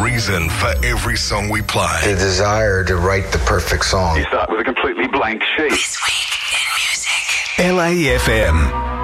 reason for every song we play. The desire to write the perfect song. You start with a completely blank sheet. This week in music. LAFM.